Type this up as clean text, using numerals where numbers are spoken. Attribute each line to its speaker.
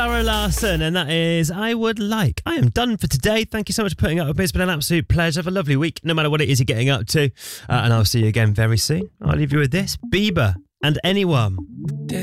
Speaker 1: Sarah Larson, and that is I Would Like. I am done for today. Thank you so much for putting up with me. It's been an absolute pleasure. Have a lovely week, no matter what it is you're getting up to. And I'll see you again very soon. I'll leave you with this. Bieber and Anyone.